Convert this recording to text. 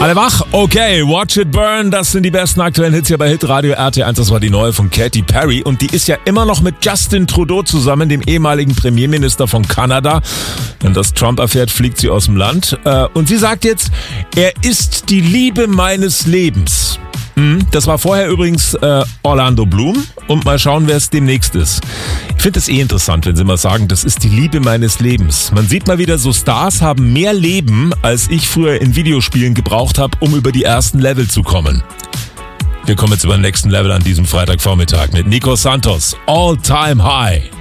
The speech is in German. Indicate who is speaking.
Speaker 1: Alle wach? Okay, Watch It Burn, das sind die besten aktuellen Hits hier bei Hitradio RT1. Das war die neue von Katy Perry und die ist ja immer noch mit Justin Trudeau zusammen, dem ehemaligen Premierminister von Kanada. Wenn das Trump erfährt, fliegt sie aus dem Land. Und sie sagt jetzt, er ist die Liebe meines Lebens. Das war vorher übrigens Orlando Bloom und mal schauen, wer es demnächst ist. Ich finde es interessant, wenn sie mal sagen, das ist die Liebe meines Lebens. Man sieht mal wieder, so Stars haben mehr Leben, als ich früher in Videospielen gebraucht habe, um über die ersten Level zu kommen. Wir kommen jetzt über den nächsten Level an diesem Freitagvormittag mit Nico Santos, All Time High.